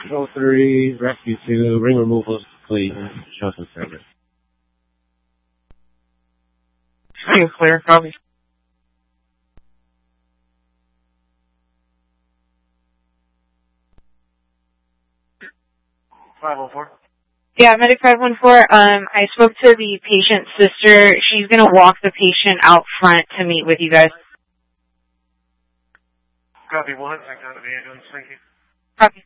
Control 3, Rescue 2, ring removals complete. Show some service. Clear, copy. 504. Yeah, Medic 514. I spoke to the patient's sister. She's going to walk the patient out front to meet with you guys. Copy, we'll head back down to the ambulance. Thank you. Copy.